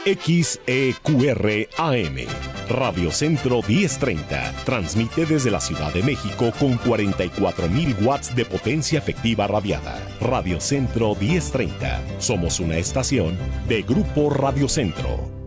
XEQR-AM, Radio Centro 1030, transmite desde la Ciudad de México con 44.000 watts de potencia efectiva radiada. Radio Centro 1030, somos una estación de Grupo Radio Centro.